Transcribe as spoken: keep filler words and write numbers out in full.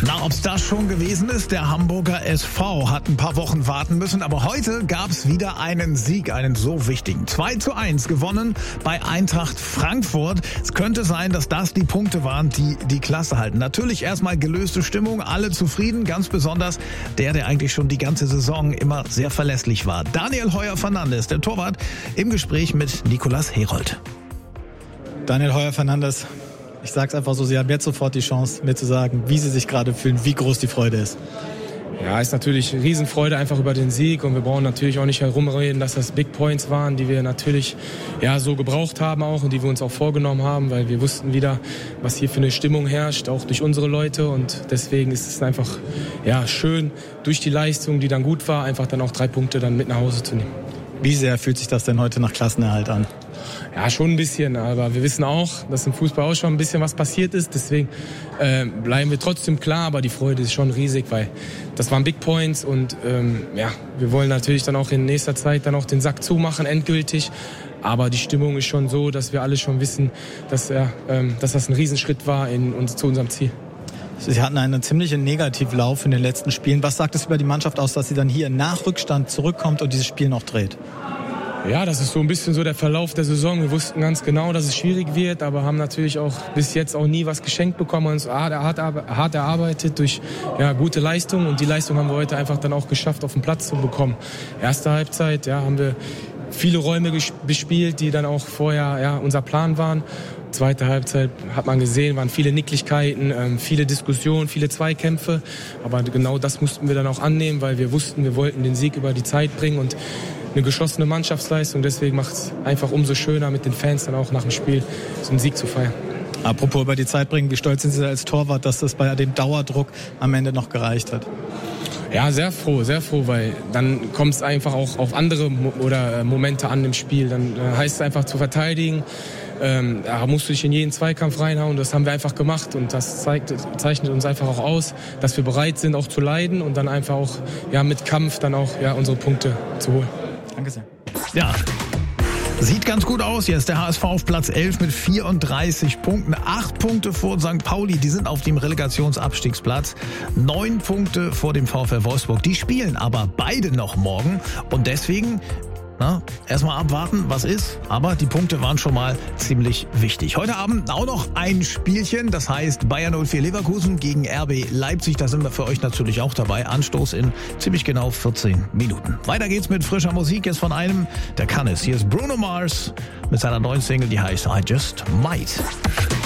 Na, ob's das schon gewesen ist, der Hamburger S V hat ein paar Wochen warten müssen, aber heute gab's wieder einen Sieg, einen so wichtigen. zwei zu eins gewonnen bei Eintracht Frankfurt. Es könnte sein, dass das die Punkte waren, die die Klasse halten. Natürlich erstmal gelöste Stimmung, alle zufrieden, ganz besonders der, der eigentlich schon die ganze Saison immer sehr verlässlich war. Daniel Heuer-Fernandes, der Torwart, im Gespräch mit Nicolas Herold. Daniel Heuer-Fernandes, ich sag's einfach so, Sie haben jetzt sofort die Chance, mir zu sagen, wie Sie sich gerade fühlen, wie groß die Freude ist. Ja, ist natürlich Riesenfreude einfach über den Sieg und wir brauchen natürlich auch nicht herumreden, dass das Big Points waren, die wir natürlich ja so gebraucht haben auch und die wir uns auch vorgenommen haben, weil wir wussten wieder, was hier für eine Stimmung herrscht, auch durch unsere Leute und deswegen ist es einfach ja schön, durch die Leistung, die dann gut war, einfach dann auch drei Punkte dann mit nach Hause zu nehmen. Wie sehr fühlt sich das denn heute nach Klassenerhalt an? Ja, schon ein bisschen, aber wir wissen auch, dass im Fußball auch schon ein bisschen was passiert ist. Deswegen äh, bleiben wir trotzdem klar, aber die Freude ist schon riesig, weil das waren Big Points und ähm, ja, wir wollen natürlich dann auch in nächster Zeit dann auch den Sack zumachen, endgültig. Aber die Stimmung ist schon so, dass wir alle schon wissen, dass, ja, ähm, dass das ein Riesenschritt war in, uns, zu unserem Ziel. Sie hatten einen ziemlichen Negativlauf in den letzten Spielen. Was sagt es über die Mannschaft aus, dass sie dann hier nach Rückstand zurückkommt und dieses Spiel noch dreht? Ja, das ist so ein bisschen so der Verlauf der Saison. Wir wussten ganz genau, dass es schwierig wird, aber haben natürlich auch bis jetzt auch nie was geschenkt bekommen und uns hart, hart erarbeitet durch ja, gute Leistung. Und die Leistung haben wir heute einfach dann auch geschafft, auf den Platz zu bekommen. Erste Halbzeit ja, haben wir viele Räume bespielt, die dann auch vorher ja, unser Plan waren. Zweite Halbzeit hat man gesehen, waren viele Nicklichkeiten, ähm, viele Diskussionen, viele Zweikämpfe. Aber genau das mussten wir dann auch annehmen, weil wir wussten, wir wollten den Sieg über die Zeit bringen und eine geschlossene Mannschaftsleistung. Deswegen macht es einfach umso schöner, mit den Fans dann auch nach dem Spiel so einen Sieg zu feiern. Apropos über die Zeit bringen, wie stolz sind Sie als Torwart, dass das bei dem Dauerdruck am Ende noch gereicht hat? Ja, sehr froh, sehr froh, weil dann kommt es einfach auch auf andere Mo- oder Momente an im Spiel. Dann äh, heißt es einfach zu verteidigen. Ähm, da musst du dich in jeden Zweikampf reinhauen. Das haben wir einfach gemacht und das zeigt, zeichnet uns einfach auch aus, dass wir bereit sind, auch zu leiden und dann einfach auch ja, mit Kampf dann auch ja, unsere Punkte zu holen. Danke sehr. Ja, sieht ganz gut aus jetzt. Der H S V auf Platz elf mit vierunddreißig Punkten. Acht Punkte vor Sankt Pauli, die sind auf dem Relegationsabstiegsplatz. Neun Punkte vor dem VfL Wolfsburg. Die spielen aber beide noch morgen und deswegen na, erstmal abwarten, was ist. Aber die Punkte waren schon mal ziemlich wichtig. Heute Abend auch noch ein Spielchen. Das heißt Bayer null vier Leverkusen gegen R B Leipzig. Da sind wir für euch natürlich auch dabei. Anstoß in ziemlich genau vierzehn Minuten. Weiter geht's mit frischer Musik. Jetzt von einem, der kann es. Hier ist Bruno Mars mit seiner neuen Single, die heißt I Just Might.